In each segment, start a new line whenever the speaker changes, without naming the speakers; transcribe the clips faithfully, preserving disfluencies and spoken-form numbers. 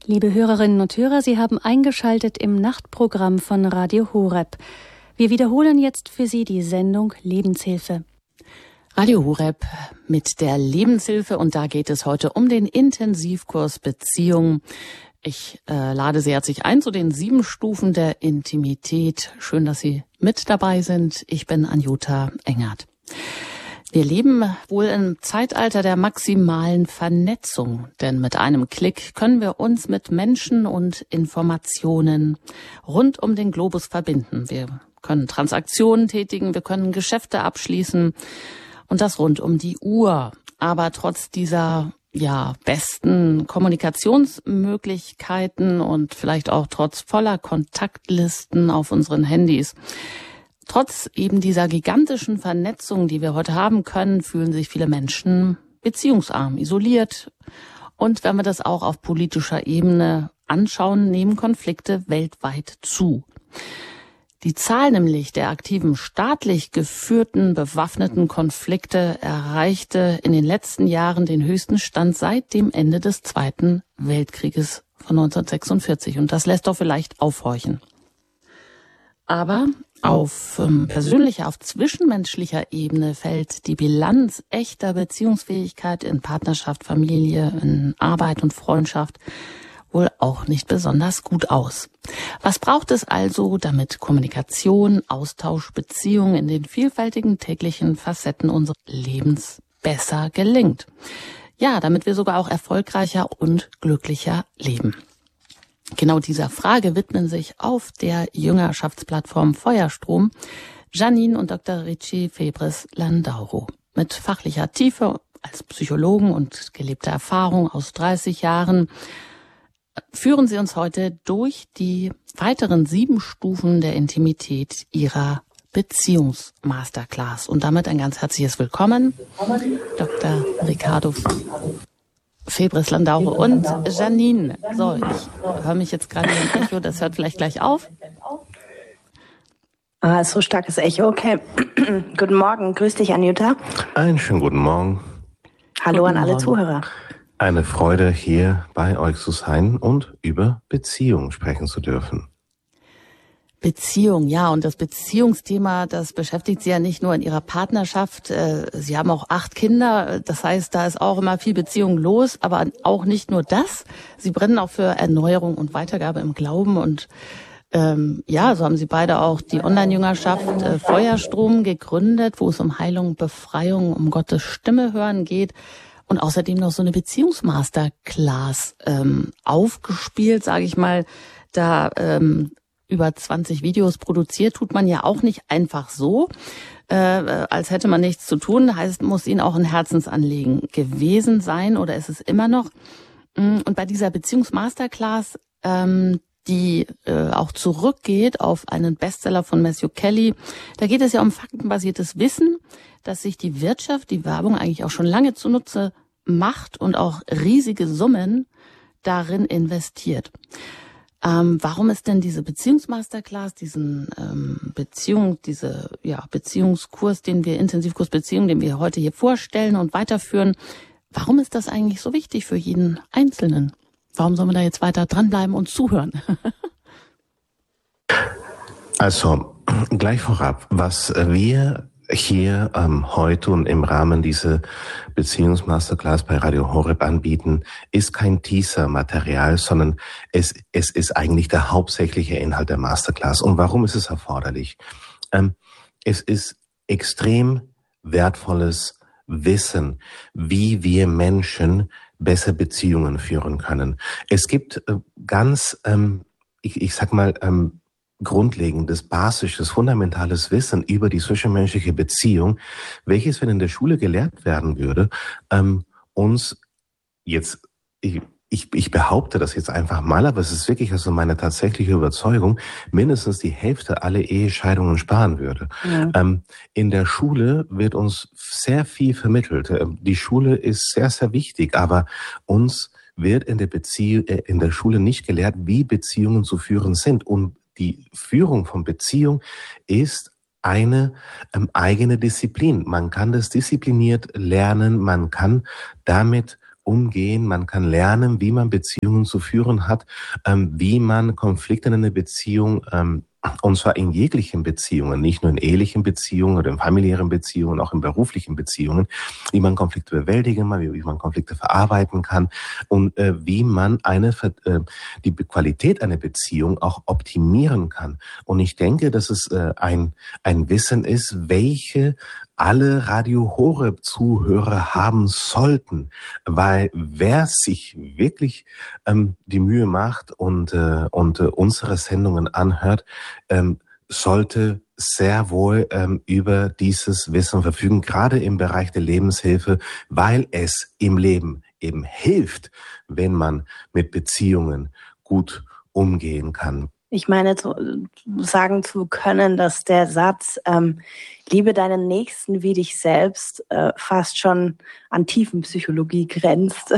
Liebe Hörerinnen und Hörer, Sie haben eingeschaltet im Nachtprogramm von Radio Horeb. Wir wiederholen jetzt für Sie die Sendung Lebenshilfe.
Radio Horeb mit der Lebenshilfe, und da geht es heute um den Intensivkurs Beziehung. Ich äh, lade Sie herzlich ein zu den sieben Stufen der Intimität. Schön, dass Sie mit dabei sind. Ich bin Anjuta Engert. Wir leben wohl im Zeitalter der maximalen Vernetzung, denn mit einem Klick können wir uns mit Menschen und Informationen rund um den Globus verbinden. Wir können Transaktionen tätigen, wir können Geschäfte abschließen und das rund um die Uhr. Aber trotz dieser ja besten Kommunikationsmöglichkeiten und vielleicht auch trotz voller Kontaktlisten auf unseren Handys, trotz eben dieser gigantischen Vernetzung, die wir heute haben können, fühlen sich viele Menschen beziehungsarm, isoliert. Und wenn wir das auch auf politischer Ebene anschauen, nehmen Konflikte weltweit zu. Die Zahl nämlich der aktiven staatlich geführten bewaffneten Konflikte erreichte in den letzten Jahren den höchsten Stand seit dem Ende des Zweiten Weltkrieges von neunzehnhundertsechsundvierzig. Und das lässt doch vielleicht aufhorchen. Aber auf ähm, persönlicher, auf zwischenmenschlicher Ebene fällt die Bilanz echter Beziehungsfähigkeit in Partnerschaft, Familie, in Arbeit und Freundschaft wohl auch nicht besonders gut aus. Was braucht es also, damit Kommunikation, Austausch, Beziehung in den vielfältigen täglichen Facetten unseres Lebens besser gelingt? Ja, damit wir sogar auch erfolgreicher und glücklicher leben. Genau dieser Frage widmen sich auf der Jüngerschaftsplattform Feuerstrom Janine und Doktor Richie Febres-Landauro. Mit fachlicher Tiefe als Psychologen und gelebter Erfahrung aus dreißig Jahren führen sie uns heute durch die weiteren sieben Stufen der Intimität ihrer Beziehungsmasterclass. Und damit ein ganz herzliches Willkommen, Doktor Ricardo Febres-Landauro und Janine. So, ich höre mich jetzt gerade im Echo, das hört vielleicht gleich auf.
Ah, so starkes Echo, okay. Guten Morgen, grüß dich, Anjuta.
Einen schönen guten Morgen.
Hallo
Guten
an alle
Morgen.
Zuhörer.
Eine Freude, hier bei euch zu sein und über Beziehung sprechen zu dürfen.
Beziehung, ja, und das Beziehungsthema, das beschäftigt Sie ja nicht nur in Ihrer Partnerschaft. Sie haben auch acht Kinder, das heißt, da ist auch immer viel Beziehung los, aber auch nicht nur das. Sie brennen auch für Erneuerung und Weitergabe im Glauben und ähm, ja, so haben Sie beide auch die Online-Jüngerschaft äh, Feuerstrom gegründet, wo es um Heilung, Befreiung, um Gottes Stimme hören geht. Und außerdem noch so eine Beziehungsmasterclass ähm, aufgespielt, sage ich mal, da ähm, über zwanzig Videos produziert, tut man ja auch nicht einfach so, äh, als hätte man nichts zu tun. Heißt, muss Ihnen auch ein Herzensanliegen gewesen sein oder ist es immer noch? Und bei dieser Beziehungsmasterclass, ähm, die äh, auch zurückgeht auf einen Bestseller von Matthew Kelly, da geht es ja um faktenbasiertes Wissen, dass sich die Wirtschaft, die Werbung eigentlich auch schon lange zunutze macht und auch riesige Summen darin investiert. Ähm, warum ist denn diese Beziehungsmasterclass, diesen ähm, Beziehung, diese ja Beziehungskurs, den wir Intensivkurs Beziehung, den wir heute hier vorstellen und weiterführen, warum ist das eigentlich so wichtig für jeden Einzelnen? Warum sollen wir da jetzt weiter dranbleiben und zuhören?
Also gleich vorab, was wir hier ähm, heute und im Rahmen dieser Beziehungsmasterclass bei Radio Horeb anbieten, ist kein Teaser-Material, sondern es, es ist eigentlich der hauptsächliche Inhalt der Masterclass. Und warum ist es erforderlich? Ähm, es ist extrem wertvolles Wissen, wie wir Menschen besser Beziehungen führen können. Es gibt äh, ganz, ähm, ich, ich sag mal, ähm, grundlegendes, basisches, fundamentales Wissen über die zwischenmenschliche Beziehung, welches, wenn in der Schule gelehrt werden würde, ähm, uns jetzt, ich, ich, ich behaupte das jetzt einfach mal, aber es ist wirklich also meine tatsächliche Überzeugung, mindestens die Hälfte aller Ehescheidungen sparen würde. Ja. Ähm, in der Schule wird uns sehr viel vermittelt. Die Schule ist sehr, sehr wichtig, aber uns wird in der Beziehung, in der Schule nicht gelehrt, wie Beziehungen zu führen sind. Und die Führung von Beziehung ist eine ähm, eigene Disziplin. Man kann das diszipliniert lernen, man kann damit umgehen, man kann lernen, wie man Beziehungen zu führen hat, ähm, wie man Konflikte in einer Beziehung, ähm, und zwar in jeglichen Beziehungen, nicht nur in ehelichen Beziehungen oder in familiären Beziehungen, auch in beruflichen Beziehungen, wie man Konflikte bewältigen kann, wie man Konflikte verarbeiten kann und äh, wie man eine äh, die Qualität einer Beziehung auch optimieren kann. Und ich denke, dass es äh, ein ein Wissen ist, welche alle Radio Horeb Zuhörer haben sollten, weil wer sich wirklich ähm, die Mühe macht und äh, und äh, unsere Sendungen anhört, ähm, sollte sehr wohl ähm, über dieses Wissen verfügen, gerade im Bereich der Lebenshilfe, weil es im Leben eben hilft, wenn man mit Beziehungen gut umgehen kann.
Ich meine, zu, sagen zu können, dass der Satz, ähm, liebe deinen Nächsten wie dich selbst, äh, fast schon an Tiefenpsychologie grenzt.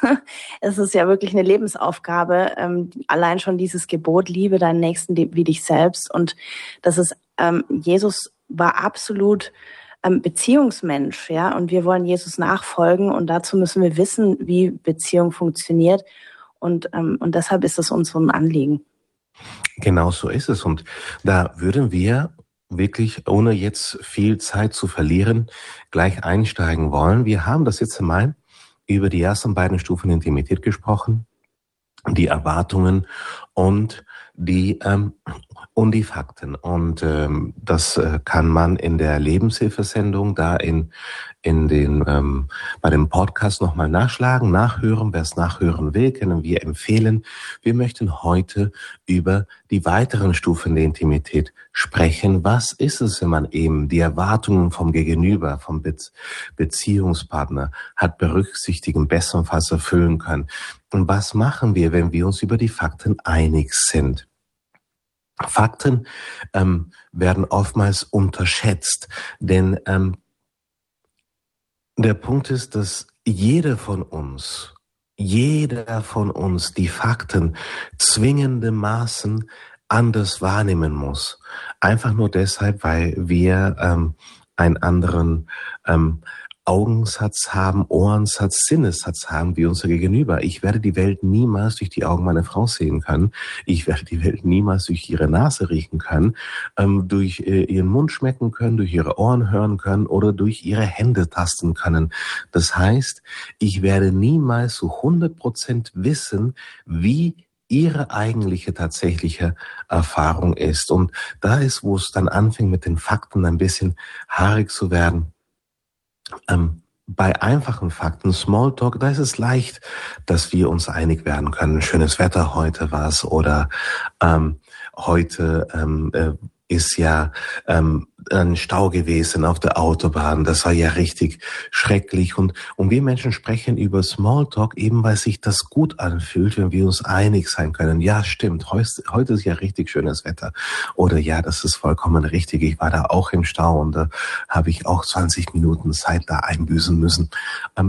Es ist ja wirklich eine Lebensaufgabe, ähm, allein schon dieses Gebot, liebe deinen Nächsten wie dich selbst. Und das ist, ähm, Jesus war absolut ähm, Beziehungsmensch, ja, und wir wollen Jesus nachfolgen und dazu müssen wir wissen, wie Beziehung funktioniert. Und, ähm, und deshalb ist es uns so ein Anliegen.
Genau so ist es. Und da würden wir wirklich, ohne jetzt viel Zeit zu verlieren, gleich einsteigen wollen. Wir haben das jetzt einmal über die ersten beiden Stufen Intimität gesprochen, die Erwartungen und die ähm, und die Fakten. Und ähm, das äh, kann man in der Lebenshilfesendung da in in den ähm, bei dem Podcast nochmal nachschlagen, nachhören. Wer es nachhören will, können wir empfehlen. Wir möchten heute über die weiteren Stufen der Intimität sprechen. Was ist es, wenn man eben die Erwartungen vom Gegenüber, vom Be- Beziehungspartner hat berücksichtigen, bestenfalls erfüllen können? Und was machen wir, wenn wir uns über die Fakten einig sind? Fakten ähm, werden oftmals unterschätzt, denn ähm, der Punkt ist, dass jeder von uns, jeder von uns die Fakten zwingendermaßen anders wahrnehmen muss. Einfach nur deshalb, weil wir ähm, einen anderen ähm, Augensatz haben, Ohrensatz, Sinnessatz haben wie unser Gegenüber. Ich werde die Welt niemals durch die Augen meiner Frau sehen können. Ich werde die Welt niemals durch ihre Nase riechen können, ähm, durch äh, ihren Mund schmecken können, durch ihre Ohren hören können oder durch ihre Hände tasten können. Das heißt, ich werde niemals zu hundert Prozent wissen, wie ihre eigentliche, tatsächliche Erfahrung ist. Und da ist, wo es dann anfängt, mit den Fakten ein bisschen haarig zu werden. Ähm, bei einfachen Fakten, Smalltalk, da ist es leicht, dass wir uns einig werden können. Schönes Wetter heute war's oder ähm, heute ähm, äh, ist ja ähm, ein Stau gewesen auf der Autobahn. Das war ja richtig schrecklich. Und, und wir Menschen sprechen über Smalltalk, eben weil sich das gut anfühlt, wenn wir uns einig sein können. Ja, stimmt, heute, heute ist ja richtig schönes Wetter. Oder ja, das ist vollkommen richtig. Ich war da auch im Stau und da habe ich auch zwanzig Minuten Zeit da einbüßen müssen. Ähm,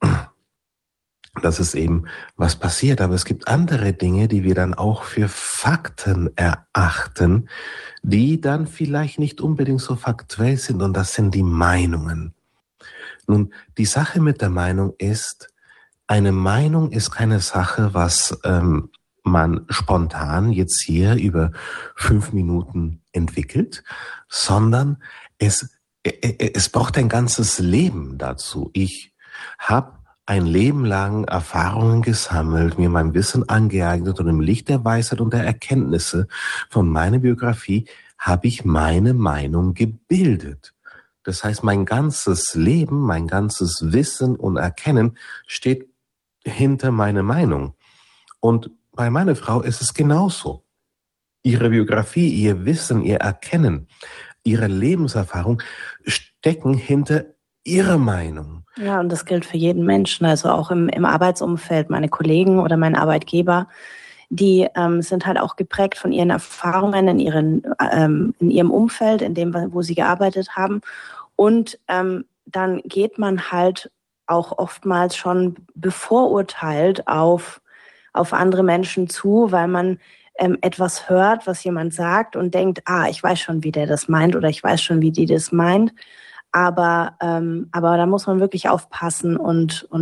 Das ist eben, was passiert. Aber es gibt andere Dinge, die wir dann auch für Fakten erachten, die dann vielleicht nicht unbedingt so faktuell sind. Und das sind die Meinungen. Nun, die Sache mit der Meinung ist, eine Meinung ist keine Sache, was ähm, man spontan jetzt hier über fünf Minuten entwickelt, sondern es, es braucht ein ganzes Leben dazu. Ich habe ein Leben lang Erfahrungen gesammelt, mir mein Wissen angeeignet und im Licht der Weisheit und der Erkenntnisse von meiner Biografie habe ich meine Meinung gebildet. Das heißt, mein ganzes Leben, mein ganzes Wissen und Erkennen steht hinter meiner Meinung. Und bei meiner Frau ist es genauso. Ihre Biografie, ihr Wissen, ihr Erkennen, ihre Lebenserfahrung stecken hinter ihrer Meinung.
Ja, und das gilt für jeden Menschen, also auch im, im Arbeitsumfeld. Meine Kollegen oder mein Arbeitgeber, die ähm, sind halt auch geprägt von ihren Erfahrungen in, ihren, ähm, in ihrem Umfeld, in dem, wo sie gearbeitet haben. Und ähm, dann geht man halt auch oftmals schon bevorurteilt auf, auf andere Menschen zu, weil man ähm, etwas hört, was jemand sagt und denkt, ah, ich weiß schon, wie der das meint oder ich weiß schon, wie die das meint. Aber, ähm, aber da muss man wirklich aufpassen und, und ja,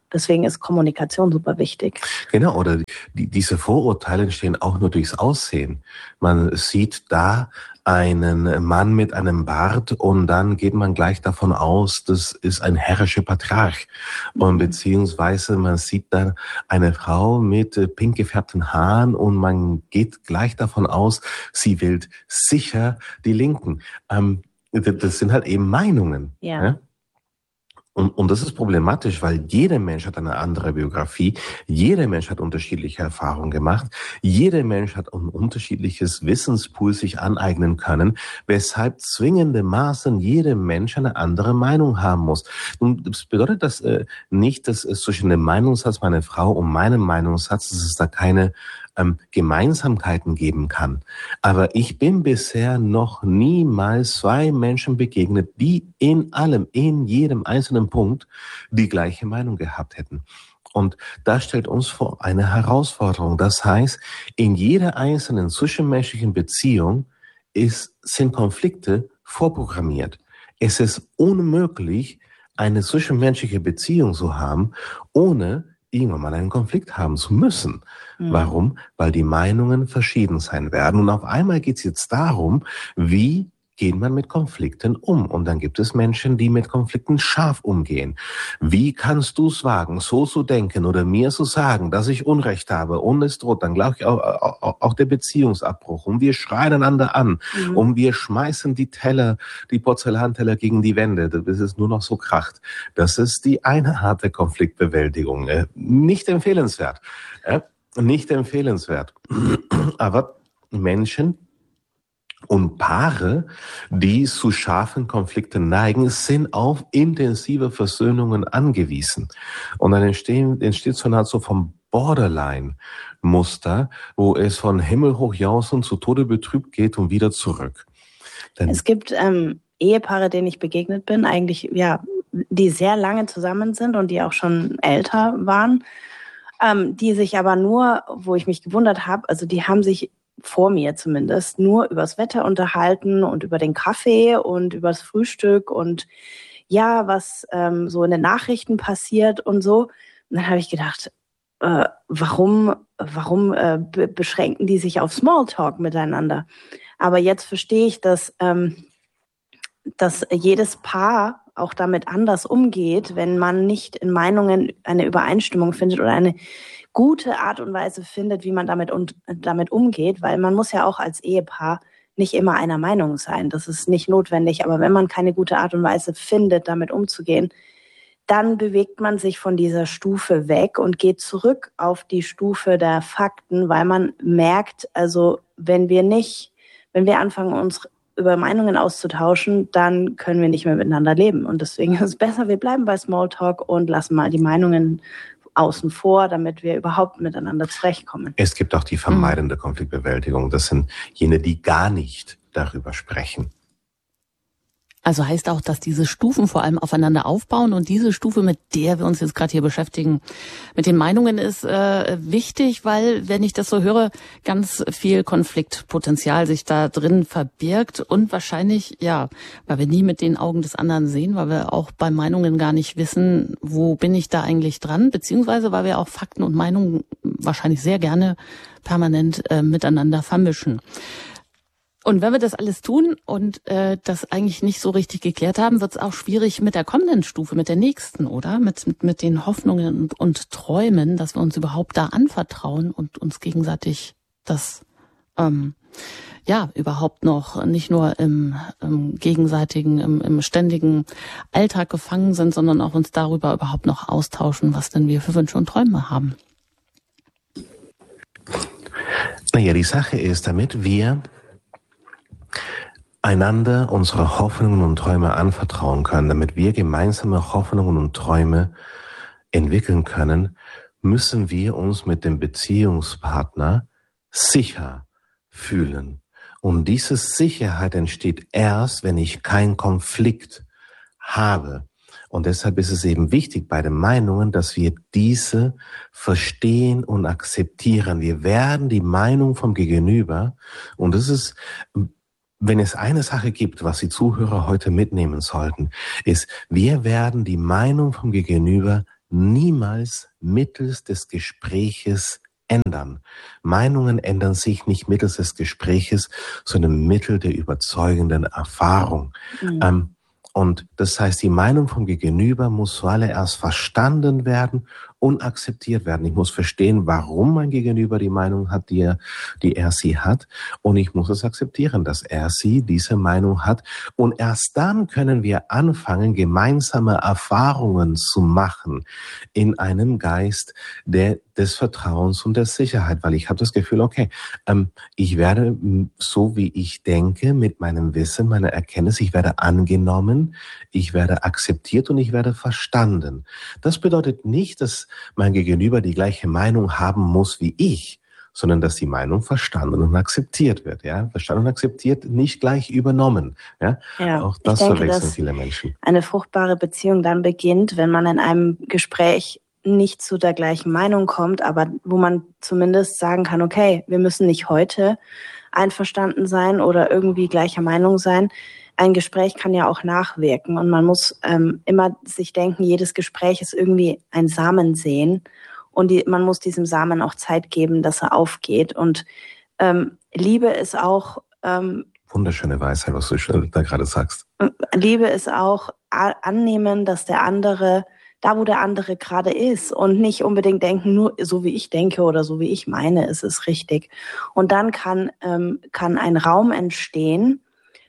Deswegen ist Kommunikation super wichtig.
Genau, oder die, diese Vorurteile entstehen auch nur durchs Aussehen. Man sieht da einen Mann mit einem Bart und dann geht man gleich davon aus, das ist ein herrischer Patriarch. Und beziehungsweise man sieht dann eine Frau mit äh, pink gefärbten Haaren und man geht gleich davon aus, sie wählt sicher die Linken. Ähm, das, das sind halt eben Meinungen.
Ja.
Ja? Und, und das ist problematisch, weil jeder Mensch hat eine andere Biografie, jeder Mensch hat unterschiedliche Erfahrungen gemacht, jeder Mensch hat ein unterschiedliches Wissenspool sich aneignen können, weshalb zwingendermaßen jeder Mensch eine andere Meinung haben muss. Und das bedeutet das äh, nicht, dass es zwischen dem Meinungssatz meiner Frau und meinem Meinungssatz, dass es da keine ähm, Gemeinsamkeiten geben kann. Aber ich bin bisher noch niemals zwei Menschen begegnet, die in allem, in jedem einzelnen Punkt die gleiche Meinung gehabt hätten. Und das stellt uns vor eine Herausforderung. Das heißt, in jeder einzelnen zwischenmenschlichen Beziehung ist, sind Konflikte vorprogrammiert. Es ist unmöglich, eine zwischenmenschliche Beziehung zu haben, ohne irgendwann mal einen Konflikt haben zu müssen. Mhm. Warum? Weil die Meinungen verschieden sein werden. Und auf einmal geht es jetzt darum, wie geht man mit Konflikten um? Und dann gibt es Menschen, die mit Konflikten scharf umgehen. Wie kannst du es wagen, so zu denken oder mir zu sagen, dass ich Unrecht habe und es droht dann, glaube ich, auch, auch, auch der Beziehungsabbruch. Und wir schreien einander an mhm. und wir schmeißen die Teller, die Porzellanteller gegen die Wände, bis es nur noch so kracht. Das ist die eine Art der Konfliktbewältigung. Nicht empfehlenswert. Nicht empfehlenswert. Aber Menschen und Paare, die zu scharfen Konflikten neigen, sind auf intensive Versöhnungen angewiesen. Und dann entstehen, entsteht so eine Art so vom Borderline-Muster, wo es von himmelhoch jauchzend zu Tode betrübt geht und wieder zurück.
Denn es gibt ähm, Ehepaare, denen ich begegnet bin, eigentlich ja, die sehr lange zusammen sind und die auch schon älter waren, ähm, die sich aber nur, wo ich mich gewundert habe, also die haben sich vor mir zumindest, nur übers Wetter unterhalten und über den Kaffee und übers Frühstück und ja, was ähm, so in den Nachrichten passiert und so. Und dann habe ich gedacht, äh, warum, warum äh, be- beschränken die sich auf Smalltalk miteinander? Aber jetzt verstehe ich, dass, ähm, dass jedes Paar auch damit anders umgeht, wenn man nicht in Meinungen eine Übereinstimmung findet oder eine gute Art und Weise findet, wie man damit und damit umgeht, weil man muss ja auch als Ehepaar nicht immer einer Meinung sein. Das ist nicht notwendig. Aber wenn man keine gute Art und Weise findet, damit umzugehen, dann bewegt man sich von dieser Stufe weg und geht zurück auf die Stufe der Fakten, weil man merkt, also wenn wir nicht, wenn wir anfangen, uns über Meinungen auszutauschen, dann können wir nicht mehr miteinander leben. Und deswegen ist es besser, wir bleiben bei Smalltalk und lassen mal die Meinungen außen vor, damit wir überhaupt miteinander zurechtkommen.
Es gibt auch die vermeidende Konfliktbewältigung. Das sind jene, die gar nicht darüber sprechen.
Also heißt auch, dass diese Stufen vor allem aufeinander aufbauen und diese Stufe, mit der wir uns jetzt gerade hier beschäftigen, mit den Meinungen ist äh, wichtig, weil, wenn ich das so höre, ganz viel Konfliktpotenzial sich da drin verbirgt und wahrscheinlich, ja, weil wir nie mit den Augen des anderen sehen, weil wir auch bei Meinungen gar nicht wissen, wo bin ich da eigentlich dran, beziehungsweise weil wir auch Fakten und Meinungen wahrscheinlich sehr gerne permanent äh, miteinander vermischen. Und wenn wir das alles tun und äh, das eigentlich nicht so richtig geklärt haben, wird es auch schwierig mit der kommenden Stufe, mit der nächsten, oder? Mit, mit, mit den Hoffnungen und, und Träumen, dass wir uns überhaupt da anvertrauen und uns gegenseitig das ähm, ja überhaupt noch nicht nur im, im gegenseitigen, im, im ständigen Alltag gefangen sind, sondern auch uns darüber überhaupt noch austauschen, was denn wir für Wünsche und Träume haben.
Naja, die Sache ist, damit wir einander unsere Hoffnungen und Träume anvertrauen können, damit wir gemeinsame Hoffnungen und Träume entwickeln können, müssen wir uns mit dem Beziehungspartner sicher fühlen. Und diese Sicherheit entsteht erst, wenn ich keinen Konflikt habe. Und deshalb ist es eben wichtig bei den Meinungen, dass wir diese verstehen und akzeptieren. Wir werden die Meinung vom Gegenüber, und das ist, wenn es eine Sache gibt, was die Zuhörer heute mitnehmen sollten, ist, wir werden die Meinung vom Gegenüber niemals mittels des Gespräches ändern. Meinungen ändern sich nicht mittels des Gespräches, sondern mittels der überzeugenden Erfahrung. Mhm. Ähm, und das heißt, die Meinung vom Gegenüber muss zuallererst verstanden werden und akzeptiert werden. Ich muss verstehen, warum mein Gegenüber die Meinung hat, die er, die er sie hat. Und ich muss es akzeptieren, dass er sie diese Meinung hat. Und erst dann können wir anfangen, gemeinsame Erfahrungen zu machen in einem Geist der, des Vertrauens und der Sicherheit. Weil ich habe das Gefühl, okay, ähm, ich werde, so wie ich denke, mit meinem Wissen, meiner Erkenntnis, ich werde angenommen, ich werde akzeptiert und ich werde verstanden. Das bedeutet nicht, dass mein Gegenüber die gleiche Meinung haben muss wie ich, sondern dass die Meinung verstanden und akzeptiert wird. Ja, verstanden und akzeptiert, nicht gleich übernommen. Ja,
ja,
auch das
denke,
verwechseln viele Menschen.
Eine fruchtbare Beziehung dann beginnt, wenn man in einem Gespräch nicht zu der gleichen Meinung kommt, aber wo man zumindest sagen kann, okay, wir müssen nicht heute einverstanden sein oder irgendwie gleicher Meinung sein. Ein Gespräch kann ja auch nachwirken und man muss ähm, immer sich denken, jedes Gespräch ist irgendwie ein Samen sehen und die, man muss diesem Samen auch Zeit geben, dass er aufgeht. Und ähm, Liebe ist auch... Ähm,
Wunderschöne Weisheit, was du da gerade sagst.
Liebe ist auch annehmen, dass der andere, da wo der andere gerade ist und nicht unbedingt denken, nur so wie ich denke oder so wie ich meine, ist es richtig. Und dann kann, ähm, kann ein Raum entstehen,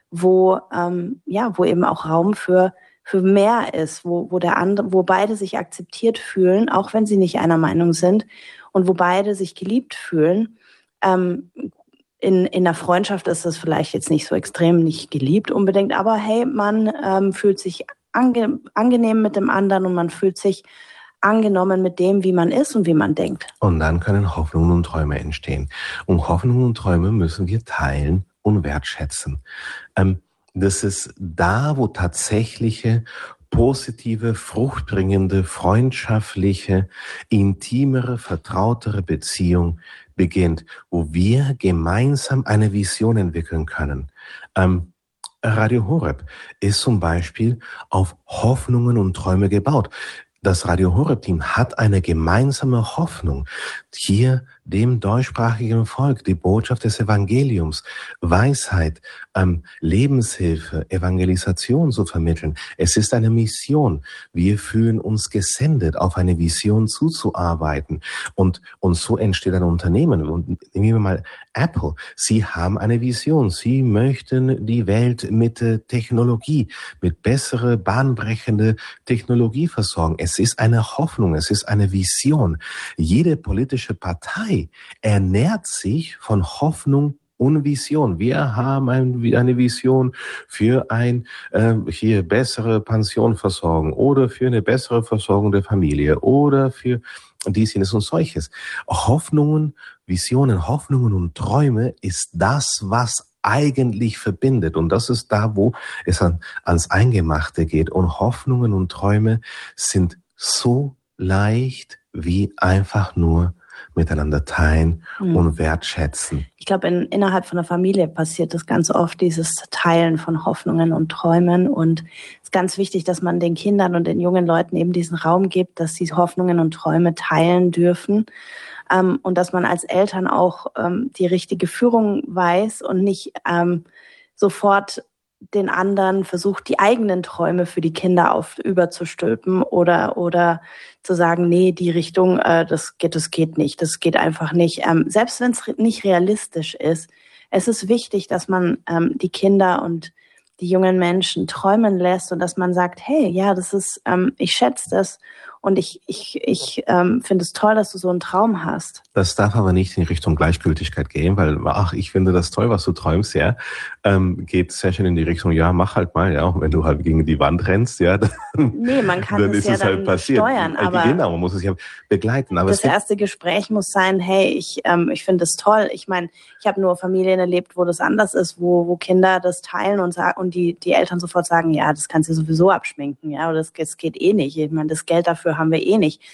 wo ähm, ja, wo eben auch Raum für für mehr ist, wo wo der andere, wo beide sich akzeptiert fühlen, auch wenn sie nicht einer Meinung sind, und wo beide sich geliebt fühlen. Ähm, in in der Freundschaft ist das vielleicht jetzt nicht so extrem, nicht geliebt unbedingt, aber hey, man ähm, fühlt sich ange, angenehm mit dem anderen und man fühlt sich angenommen mit dem, wie man ist und wie man denkt.
Und dann können Hoffnungen und Träume entstehen. Und Hoffnungen und Träume müssen wir teilen und wertschätzen. Ähm, das ist da, wo tatsächliche, positive, fruchtbringende, freundschaftliche, intimere, vertrautere Beziehung beginnt, wo wir gemeinsam eine Vision entwickeln können. Ähm, Radio Horeb ist zum Beispiel auf Hoffnungen und Träume gebaut. Das Radio Horeb-Team hat eine gemeinsame Hoffnung, hier dem deutschsprachigen Volk die Botschaft des Evangeliums, Weisheit, ähm, Lebenshilfe, Evangelisation zu vermitteln. Es ist eine Mission. Wir fühlen uns gesendet, auf eine Vision zuzuarbeiten. Und, und so entsteht ein Unternehmen. Und nehmen wir mal Apple. Sie haben eine Vision. Sie möchten die Welt mit äh, Technologie, mit bessere, bahnbrechende Technologie versorgen. Es ist eine Hoffnung, es ist eine Vision. Jede politische Partei ernährt sich von Hoffnung und Vision. Wir haben ein, eine Vision für ein äh, hier bessere Pensionversorgung oder für eine bessere Versorgung der Familie oder für dies, jenes und solches. Hoffnungen, Visionen, Hoffnungen und Träume ist das, was eigentlich verbindet. Und das ist da, wo es an, ans Eingemachte geht. Und Hoffnungen und Träume sind so leicht wie einfach nur miteinander teilen mhm. und wertschätzen.
Ich glaube, in, innerhalb von der Familie passiert das ganz oft, dieses Teilen von Hoffnungen und Träumen. Und es ist ganz wichtig, dass man den Kindern und den jungen Leuten eben diesen Raum gibt, dass sie Hoffnungen und Träume teilen dürfen. Ähm, und dass man als Eltern auch ähm, die richtige Führung weiß und nicht ähm, sofort den anderen versucht, die eigenen Träume für die Kinder auf überzustülpen oder oder zu sagen, nee, die Richtung, äh, das geht, das geht nicht, das geht einfach nicht. Ähm, selbst wenn es nicht realistisch ist, es ist wichtig, dass man ähm, die Kinder und die jungen Menschen träumen lässt und dass man sagt, hey, ja, das ist, ähm, ich schätze das und ich ich ich ähm, finde es toll, dass du so einen Traum hast.
Das darf aber nicht in Richtung Gleichgültigkeit gehen, weil, ach, ich finde das toll, was du träumst, ja, ähm, geht sehr schön in die Richtung, ja, mach halt mal, ja, und wenn du halt gegen die Wand rennst, ja, dann,
nee, man kann
dann
es
ist
ja
es
dann
halt passiert.
Steuern, aber
genau, man muss es ja begleiten. Aber
das erste Gespräch muss sein, hey, ich ähm, ich finde das toll. Ich meine, ich habe nur Familien erlebt, wo das anders ist, wo wo Kinder das teilen und sagen und die die Eltern sofort sagen, ja, das kannst du sowieso abschminken, ja, oder das, das geht eh nicht. Ich meine, das Geld dafür haben wir eh nicht.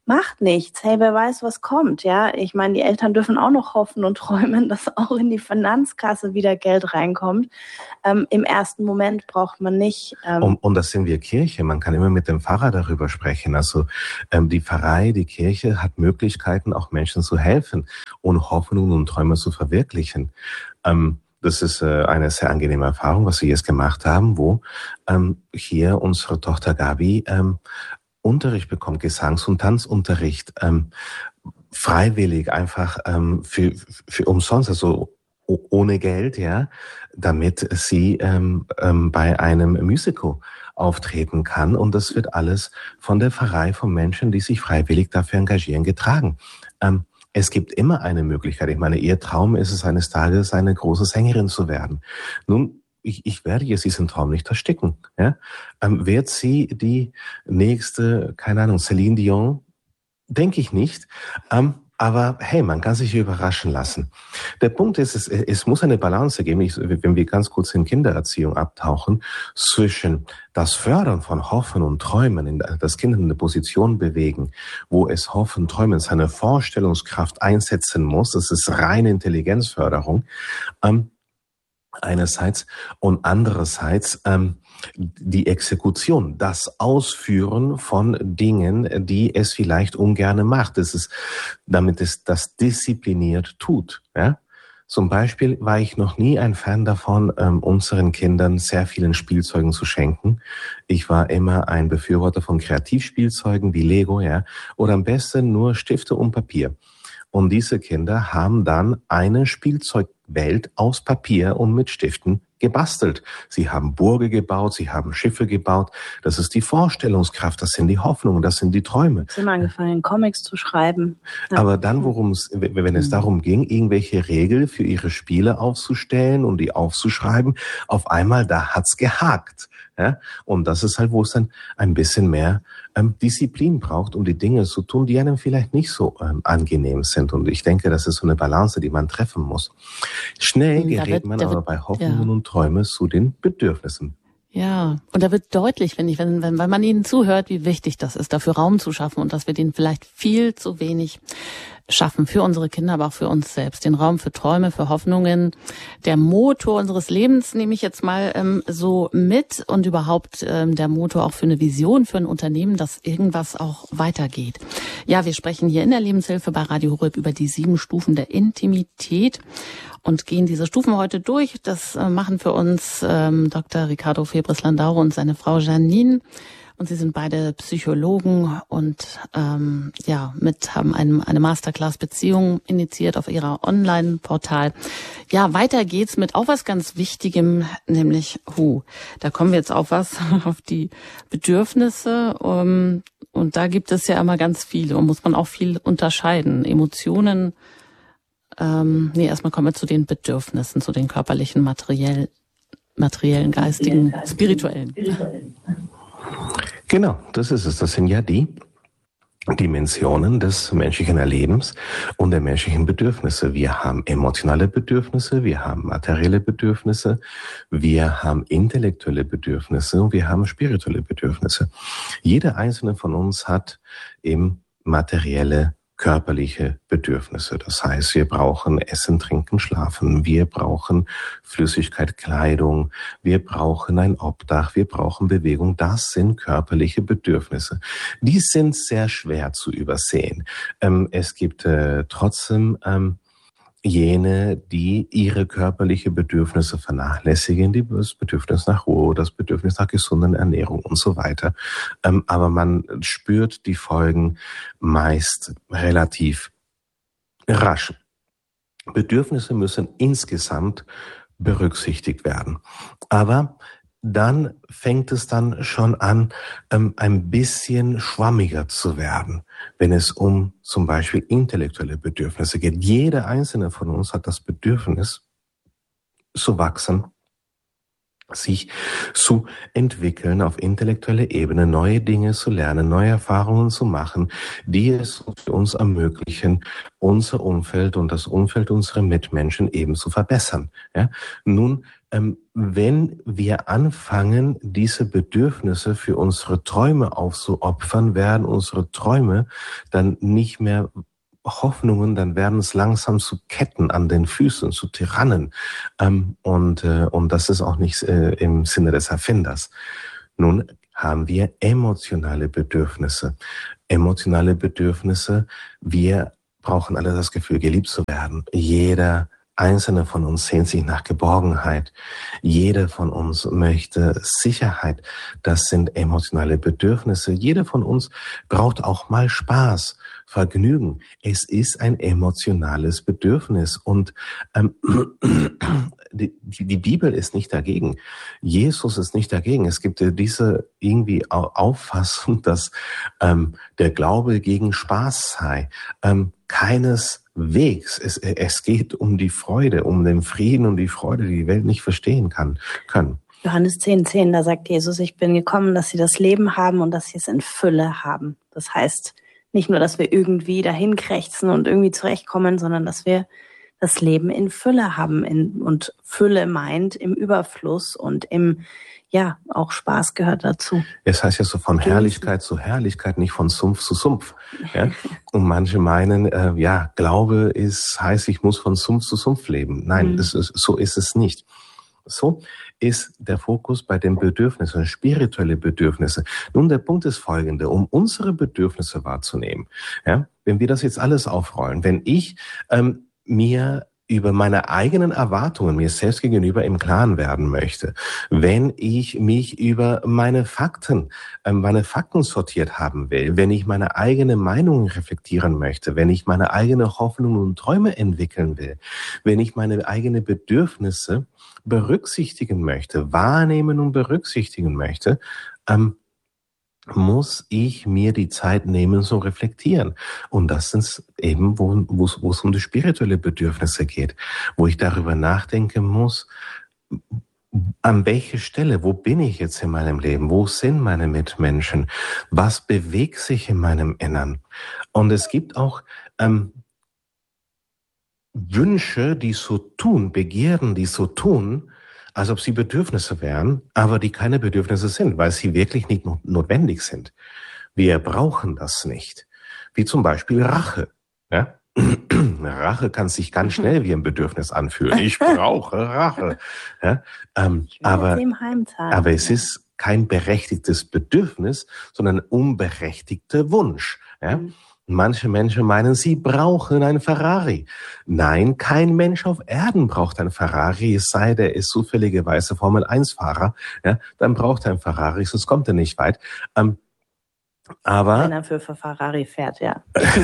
macht nichts. Hey, wer weiß, was kommt, ja? Ich meine, die Eltern dürfen auch noch hoffen und träumen, dass auch in die Finanzkasse wieder Geld reinkommt. Ähm, im ersten Moment braucht man nicht... Ähm
und, und das sind wir Kirche. Man kann immer mit dem Pfarrer darüber sprechen. Also ähm, die Pfarrei, die Kirche hat Möglichkeiten, auch Menschen zu helfen und Hoffnungen und Träume zu verwirklichen. Ähm, Das ist äh, eine sehr angenehme Erfahrung, was wir jetzt gemacht haben, wo ähm, hier unsere Tochter Gabi ähm, Unterricht bekommt, Gesangs- und Tanzunterricht, ähm, freiwillig, einfach ähm, für, für umsonst, also ohne Geld, ja, damit sie ähm, ähm, bei einem Musical auftreten kann. Und das wird alles von der Pfarrei, von Menschen, die sich freiwillig dafür engagieren, getragen. Ähm, Es gibt immer eine Möglichkeit. Ich meine, ihr Traum ist es, eines Tages eine große Sängerin zu werden. Nun, ich, ich werde jetzt diesen Traum nicht ersticken. Ja? Ähm, wird sie die nächste, keine Ahnung, Celine Dion? Denke ich nicht. Ähm, aber hey, man kann sich überraschen lassen. Der Punkt ist, es, es muss eine Balance geben, ich, wenn wir ganz kurz in Kindererziehung abtauchen, zwischen das Fördern von Hoffen und Träumen, in das Kind in eine Position bewegen, wo es Hoffen, Träumen, seine Vorstellungskraft einsetzen muss, das ist reine Intelligenzförderung, ähm, einerseits, und andererseits ähm, die Exekution, das Ausführen von Dingen, die es vielleicht ungerne macht. Das ist, damit es das diszipliniert tut. Ja? Zum Beispiel war ich noch nie ein Fan davon, ähm, unseren Kindern sehr vielen Spielzeugen zu schenken. Ich war immer ein Befürworter von Kreativspielzeugen wie Lego, ja, oder am besten nur Stifte und Papier. Und diese Kinder haben dann eine Spielzeugwelt aus Papier und mit Stiften gebastelt. Sie haben Burge gebaut, sie haben Schiffe gebaut. Das ist die Vorstellungskraft, das sind die Hoffnungen, das sind die Träume.
Es ist immer angefangen, Comics zu schreiben.
Ja. Aber dann, worum es, wenn es darum ging, irgendwelche Regeln für ihre Spiele aufzustellen und die aufzuschreiben, auf einmal, da hat's gehakt. Ja? Und das ist halt, wo es dann ein bisschen mehr ähm, Disziplin braucht, um die Dinge zu tun, die einem vielleicht nicht so ähm, angenehm sind. Und ich denke, das ist so eine Balance, die man treffen muss. Schnell gerät wird, man aber wird, bei Hoffnungen ja. und Träumen zu den Bedürfnissen.
Ja, und da wird deutlich, wenn ich, wenn, wenn, wenn man ihnen zuhört, wie wichtig das ist, dafür Raum zu schaffen und dass wir den vielleicht viel zu wenig schaffen für unsere Kinder, aber auch für uns selbst. Den Raum für Träume, für Hoffnungen. Der Motor unseres Lebens nehme ich jetzt mal ähm, so mit und überhaupt ähm, der Motor auch für eine Vision, für ein Unternehmen, dass irgendwas auch weitergeht. Ja, wir sprechen hier in der Lebenshilfe bei Radio Horeb über die sieben Stufen der Intimität und gehen diese Stufen heute durch. Das äh, machen für uns ähm, Doktor Ricardo Febres-Landau und seine Frau Janine. Und sie sind beide Psychologen und ähm, ja mit haben einem, eine Masterclass Beziehung initiiert auf ihrer Online-Portal. Ja, weiter geht's mit auch was ganz Wichtigem, nämlich Hu. Da kommen wir jetzt auf was, auf die Bedürfnisse. Um, und da gibt es ja immer ganz viele und muss man auch viel unterscheiden. Emotionen, ähm, nee, erstmal kommen wir zu den Bedürfnissen, zu den körperlichen, materiell, materiellen, geistigen, spirituellen.
Genau, das ist es. Das sind ja die Dimensionen des menschlichen Erlebens und der menschlichen Bedürfnisse. Wir haben emotionale Bedürfnisse, wir haben materielle Bedürfnisse, wir haben intellektuelle Bedürfnisse und wir haben spirituelle Bedürfnisse. Jeder einzelne von uns hat eben materielle körperliche Bedürfnisse. Das heißt, wir brauchen Essen, Trinken, Schlafen. Wir brauchen Flüssigkeit, Kleidung. Wir brauchen ein Obdach. Wir brauchen Bewegung. Das sind körperliche Bedürfnisse. Die sind sehr schwer zu übersehen. Ähm, es gibt äh, trotzdem ähm, jene, die ihre körperliche Bedürfnisse vernachlässigen, die das Bedürfnis nach Ruhe, das Bedürfnis nach gesunder Ernährung und so weiter. Ähm, aber man spürt die Folgen meist relativ rasch. Bedürfnisse müssen insgesamt berücksichtigt werden. Aber dann fängt es dann schon an, ähm, ein bisschen schwammiger zu werden, wenn es um zum Beispiel intellektuelle Bedürfnisse geht. Jeder einzelne von uns hat das Bedürfnis zu wachsen, sich zu entwickeln, auf intellektueller Ebene neue Dinge zu lernen, neue Erfahrungen zu machen, die es für uns ermöglichen, unser Umfeld und das Umfeld unserer Mitmenschen eben zu verbessern. Ja? Nun, ähm, wenn wir anfangen, diese Bedürfnisse für unsere Träume aufzuopfern, werden unsere Träume dann nicht mehr Hoffnungen, dann werden es langsam zu Ketten an den Füßen, zu Tyrannen. Ähm, und, äh, und das ist auch nicht äh, im Sinne des Erfinders. Nun haben wir emotionale Bedürfnisse. Emotionale Bedürfnisse, wir brauchen alle das Gefühl, geliebt zu werden. Jeder Einzelne von uns sehnt sich nach Geborgenheit. Jeder von uns möchte Sicherheit. Das sind emotionale Bedürfnisse. Jeder von uns braucht auch mal Spaß, Vergnügen. Es ist ein emotionales Bedürfnis. Und ähm, die, die Bibel ist nicht dagegen. Jesus ist nicht dagegen. Es gibt diese irgendwie Auffassung, dass ähm, der Glaube gegen Spaß sei. Ähm, Keineswegs. Es, es geht um die Freude, um den Frieden und die Freude, die die Welt nicht verstehen kann, können.
Johannes zehn, zehn, da sagt Jesus, ich bin gekommen, dass sie das Leben haben und dass sie es in Fülle haben. Das heißt nicht nur, dass wir irgendwie dahin krächzen und irgendwie zurechtkommen, sondern dass wir das Leben in Fülle haben. In, und Fülle meint im Überfluss und im, ja, auch Spaß gehört dazu.
Es heißt ja so von Herrlichkeit zu Herrlichkeit, nicht von Sumpf zu Sumpf. Ja? Und manche meinen, äh, ja, Glaube ist, heißt, ich muss von Sumpf zu Sumpf leben. Nein, mhm. das ist, so ist es nicht. So ist der Fokus bei den Bedürfnissen, spirituelle Bedürfnisse. Nun, der Punkt ist folgende, um unsere Bedürfnisse wahrzunehmen. Ja? Wenn wir das jetzt alles aufrollen, wenn ich ähm, mir über meine eigenen Erwartungen mir selbst gegenüber im Klaren werden möchte, wenn ich mich über meine Fakten, äh, meine Fakten sortiert haben will, wenn ich meine eigene Meinung reflektieren möchte, wenn ich meine eigene Hoffnungen und Träume entwickeln will, wenn ich meine eigenen Bedürfnisse berücksichtigen möchte, wahrnehmen und berücksichtigen möchte, ähm, muss ich mir die Zeit nehmen, so reflektieren. Und das ist eben, wo, wo es um die spirituelle Bedürfnisse geht, wo ich darüber nachdenken muss, an welche Stelle, wo bin ich jetzt in meinem Leben, wo sind meine Mitmenschen, was bewegt sich in meinem Innern. Und es gibt auch ähm, Wünsche, die so tun, Begehren, die so tun, als ob sie Bedürfnisse wären, aber die keine Bedürfnisse sind, weil sie wirklich nicht notwendig sind. Wir brauchen das nicht. Wie zum Beispiel Rache. Ja? Rache kann sich ganz schnell wie ein Bedürfnis anfühlen. Ich brauche Rache. Ja? Ähm, aber, aber es ist kein berechtigtes Bedürfnis, sondern ein unberechtigter Wunsch. Ja? Mhm. Manche Menschen meinen, sie brauchen ein Ferrari. Nein, kein Mensch auf Erden braucht ein Ferrari, es sei, der ist zufälligerweise Formel eins Fahrer. Ja, dann braucht er ein Ferrari, sonst kommt er nicht weit. Ähm, aber
wenn er für, für Ferrari fährt, ja.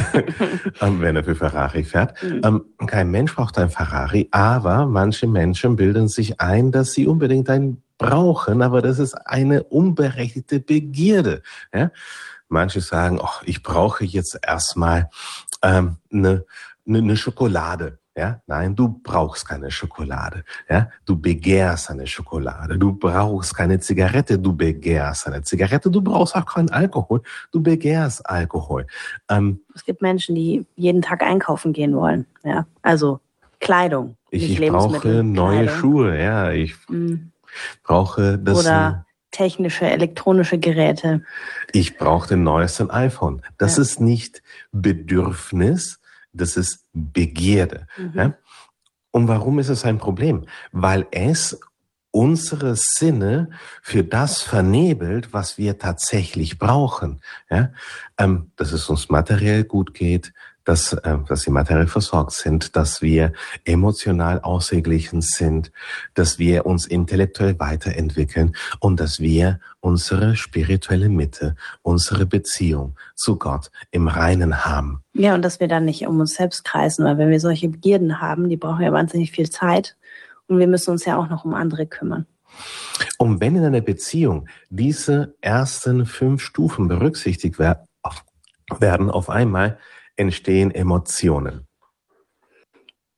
Wenn er für Ferrari fährt. Mhm. Ähm, kein Mensch braucht ein Ferrari, aber manche Menschen bilden sich ein, dass sie unbedingt einen brauchen, aber das ist eine unberechtigte Begierde. Ja? Manche sagen, oh, ich brauche jetzt erstmal ähm, eine, eine, eine Schokolade. Ja, nein, du brauchst keine Schokolade. Ja, du begehrst eine Schokolade. Du brauchst keine Zigarette. Du begehrst eine Zigarette. Du brauchst auch keinen Alkohol. Du begehrst Alkohol. Ähm,
es gibt Menschen, die jeden Tag einkaufen gehen wollen. Ja, also Kleidung.
Ich, ich brauche neue Kleidung. Schuhe. Ja, ich mhm. brauche das.
Oder technische, elektronische Geräte.
Ich brauche den neuesten iPhone. Das ja. ist nicht Bedürfnis, das ist Begierde. Mhm. Ja? Und warum ist es ein Problem? Weil es unsere Sinne für das vernebelt, was wir tatsächlich brauchen. Ja? Ähm, dass es uns materiell gut geht, dass, äh, dass wir materiell versorgt sind, dass wir emotional ausgeglichen sind, dass wir uns intellektuell weiterentwickeln und dass wir unsere spirituelle Mitte, unsere Beziehung zu Gott im Reinen haben.
Ja, und dass wir dann nicht um uns selbst kreisen, weil wenn wir solche Begierden haben, die brauchen ja wahnsinnig viel Zeit und wir müssen uns ja auch noch um andere kümmern.
Und wenn in einer Beziehung diese ersten fünf Stufen berücksichtigt werden, werden auf einmal entstehen Emotionen.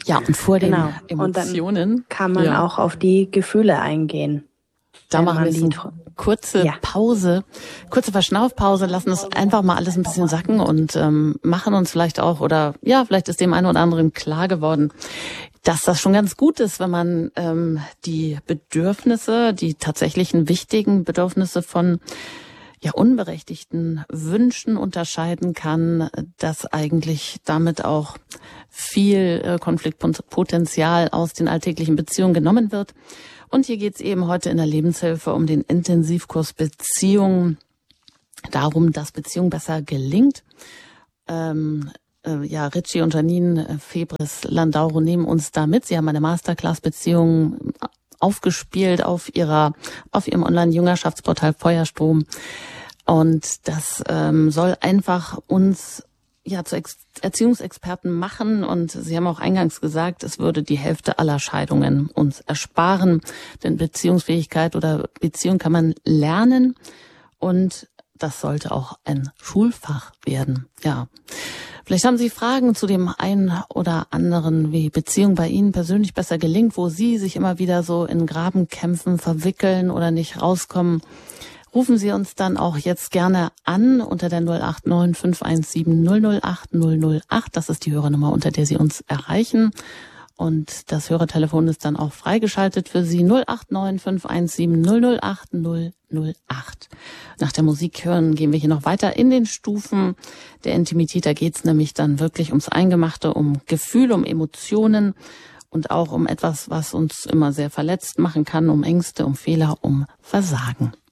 Ja, und vor
genau.
den Emotionen.
Und dann kann man ja. auch auf die Gefühle eingehen.
Da machen wir jetzt eine kurze ja. Pause, kurze Verschnaufpause, lassen es einfach mal alles ein bisschen sacken und ähm, machen uns vielleicht auch, oder ja, vielleicht ist dem einen oder anderen klar geworden, dass das schon ganz gut ist, wenn man ähm, die Bedürfnisse, die tatsächlichen wichtigen Bedürfnisse von ja unberechtigten Wünschen unterscheiden kann, dass eigentlich damit auch viel äh, Konfliktpotenzial aus den alltäglichen Beziehungen genommen wird. Und hier geht es eben heute in der Lebenshilfe um den Intensivkurs Beziehung, darum, dass Beziehung besser gelingt. Ähm, äh, ja, Richie und Janine äh, Febres-Landauro nehmen uns da mit. Sie haben eine Masterclass Beziehung aufgespielt auf ihrer, auf ihrem Online-Jüngerschaftsportal Feuerstrom. Und das ähm, soll einfach uns ja zu Ex- Erziehungsexperten machen, und Sie haben auch eingangs gesagt, es würde die Hälfte aller Scheidungen uns ersparen, denn Beziehungsfähigkeit oder Beziehung kann man lernen, und das sollte auch ein Schulfach werden. Ja, vielleicht haben Sie Fragen zu dem einen oder anderen, wie Beziehung bei Ihnen persönlich besser gelingt, wo Sie sich immer wieder so in Grabenkämpfen verwickeln oder nicht rauskommen. Rufen Sie uns dann auch jetzt gerne an unter der null acht neun fünf eins sieben null null acht null null acht. Das ist die Hörernummer, unter der Sie uns erreichen. Und das Hörertelefon ist dann auch freigeschaltet für Sie, null acht neun fünf eins sieben null null acht null null acht. Nach der Musik hören gehen wir hier noch weiter in den Stufen der Intimität. Da geht es nämlich dann wirklich ums Eingemachte, um Gefühle, um Emotionen und auch um etwas, was uns immer sehr verletzt machen kann, um Ängste, um Fehler, um Versagen.